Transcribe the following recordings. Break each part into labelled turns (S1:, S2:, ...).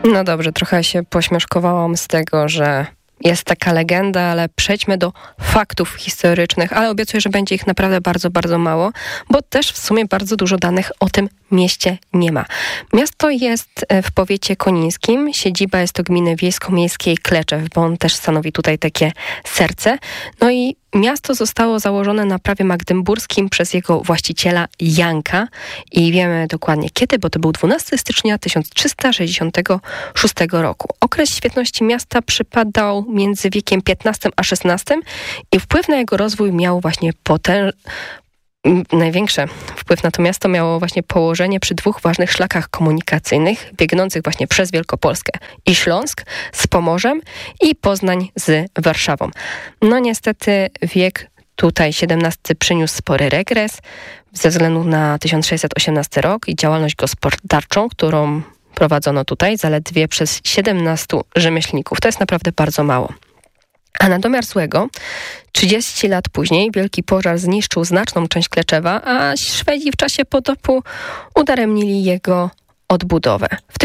S1: No dobrze, trochę się pośmieszkowałam z tego, że jest taka legenda, ale przejdźmy do faktów historycznych, ale obiecuję, że będzie ich naprawdę bardzo, bardzo mało, bo też w sumie bardzo dużo danych o tym mieście nie ma. Miasto jest w powiecie konińskim, siedziba jest to gminy wiejsko-miejskiej Kleczew, bo on też stanowi tutaj takie serce. No i miasto zostało założone na prawie magdeburskim przez jego właściciela Janka i wiemy dokładnie kiedy, bo to był 12 stycznia 1366 roku. Okres świetności miasta przypadał między wiekiem XV a XVI i wpływ na jego rozwój miał właśnie największy wpływ na to miasto miało właśnie położenie przy dwóch ważnych szlakach komunikacyjnych biegnących właśnie przez Wielkopolskę i Śląsk z Pomorzem i Poznań z Warszawą. No niestety wiek tutaj XVII przyniósł spory regres ze względu na 1618 rok i działalność gospodarczą, którą prowadzono tutaj zaledwie przez 17 rzemieślników. To jest naprawdę bardzo mało. A na domiar złego, 30 lat później wielki pożar zniszczył znaczną część Kleczewa, a Szwedzi w czasie potopu udaremnili jego odbudowę. W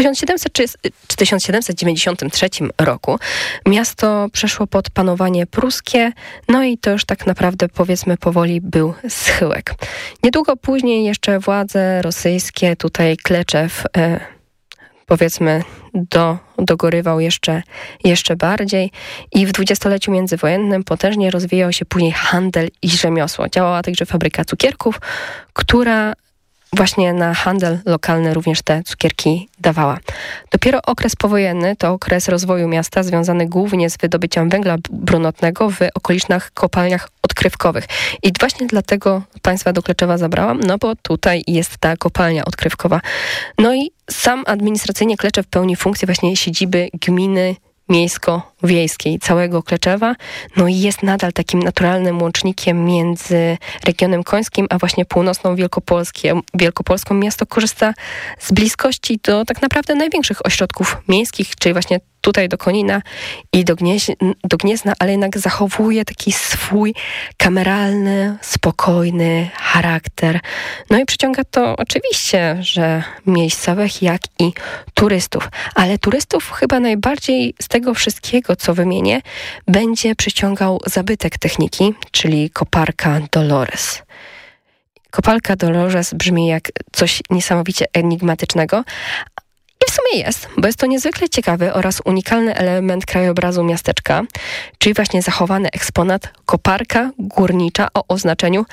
S1: 1793 roku miasto przeszło pod panowanie pruskie, no i to już tak naprawdę powiedzmy powoli był schyłek. Niedługo później jeszcze władze rosyjskie tutaj Kleczew powiedzmy dogorywał jeszcze bardziej i w dwudziestoleciu międzywojennym potężnie rozwijał się później handel i rzemiosło. Działała także fabryka cukierków, która właśnie na handel lokalny również te cukierki dawała. Dopiero okres powojenny to okres rozwoju miasta związany głównie z wydobyciem węgla brunatnego w okolicznych kopalniach odkrywkowych. I właśnie dlatego państwa do Kleczewa zabrałam, no bo tutaj jest ta kopalnia odkrywkowa. No i sam administracyjnie Kleczew pełni funkcję właśnie siedziby gminy miejsko-wiejskiej całego Kleczewa, no i jest nadal takim naturalnym łącznikiem między regionem końskim, a właśnie północną Wielkopolską. Miasto korzysta z bliskości do tak naprawdę największych ośrodków miejskich, czyli właśnie tutaj do Konina i do Gniezna, ale jednak zachowuje taki swój kameralny, spokojny charakter. No i przyciąga to oczywiście, że miejscowych, jak i turystów. Ale turystów chyba najbardziej z tego wszystkiego, co wymienię, będzie przyciągał zabytek techniki, czyli koparka Dolores. Koparka Dolores brzmi jak coś niesamowicie enigmatycznego, i w sumie jest, bo jest to niezwykle ciekawy oraz unikalny element krajobrazu miasteczka, czyli właśnie zachowany eksponat koparka górnicza o oznaczeniu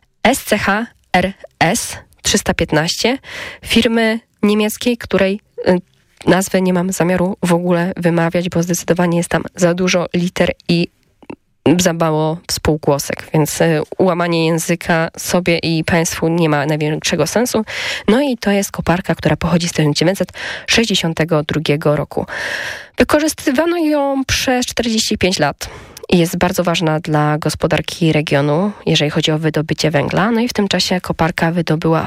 S1: SCH-RS 315 firmy niemieckiej, której nazwy nie mam zamiaru w ogóle wymawiać, bo zdecydowanie jest tam za dużo liter i za mało spółgłosek, więc łamanie języka sobie i państwu nie ma największego sensu. No i to jest koparka, która pochodzi z 1962 roku. Wykorzystywano ją przez 45 lat i jest bardzo ważna dla gospodarki regionu, jeżeli chodzi o wydobycie węgla. No i w tym czasie koparka wydobyła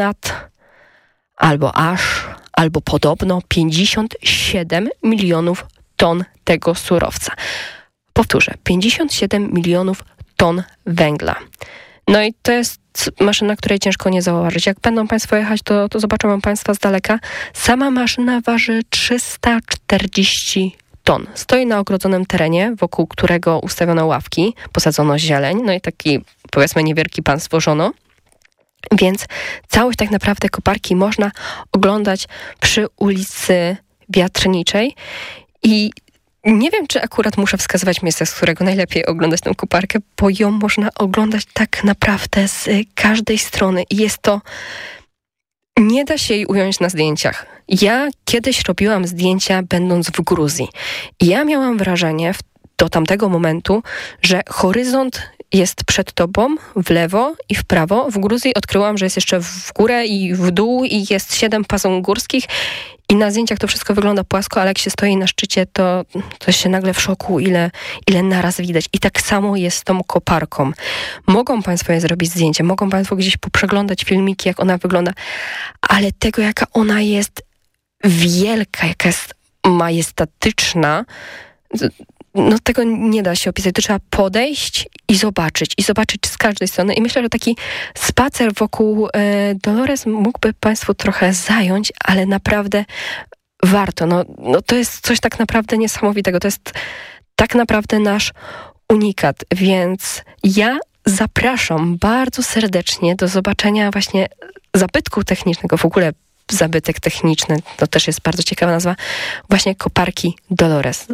S1: albo podobno 57 milionów ton tego surowca. Powtórzę, 57 milionów ton węgla. No i to jest maszyna, której ciężko nie zauważyć. Jak będą Państwo jechać, to zobaczą Państwa z daleka. Sama maszyna waży 340 ton. Stoi na ogrodzonym terenie, wokół którego ustawiono ławki, posadzono zieleń, no i taki, powiedzmy, niewielki pan stworzono. Więc całość tak naprawdę koparki można oglądać przy ulicy Wiatrniczej i nie wiem, czy akurat muszę wskazywać miejsce, z którego najlepiej oglądać tę koparkę, bo ją można oglądać tak naprawdę z każdej strony i jest to... Nie da się jej ująć na zdjęciach. Ja kiedyś robiłam zdjęcia będąc w Gruzji i ja miałam wrażenie do tamtego momentu, że horyzont jest przed tobą, w lewo i w prawo. W Gruzji odkryłam, że jest jeszcze w górę i w dół i jest 7 pasów górskich i na zdjęciach to wszystko wygląda płasko, ale jak się stoi na szczycie, to się nagle w szoku, ile naraz widać. I tak samo jest z tą koparką. Mogą Państwo je zrobić zdjęcie, mogą Państwo gdzieś poprzeglądać filmiki, jak ona wygląda, ale tego, jaka ona jest wielka, jaka jest majestatyczna, no tego nie da się opisać. To trzeba podejść i zobaczyć z każdej strony. I myślę, że taki spacer wokół Dolores mógłby Państwu trochę zająć, ale naprawdę warto. No to jest coś tak naprawdę niesamowitego. To jest tak naprawdę nasz unikat, więc ja zapraszam bardzo serdecznie do zobaczenia właśnie zabytku technicznego, w ogóle zabytek techniczny, to też jest bardzo ciekawa nazwa, właśnie koparki Dolores.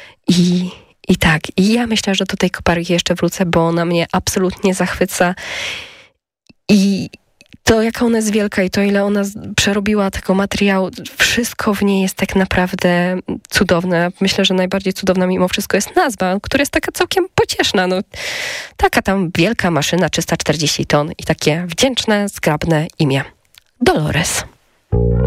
S1: I ja myślę, że do tej koparki jeszcze wrócę, bo ona mnie absolutnie zachwyca i to, jaka ona jest wielka i to, ile ona przerobiła tego materiału, wszystko w niej jest tak naprawdę cudowne. Myślę, że najbardziej cudowna mimo wszystko jest nazwa, która jest taka całkiem pocieszna. No, taka tam wielka maszyna, 340 ton i takie wdzięczne, zgrabne imię. Dolores.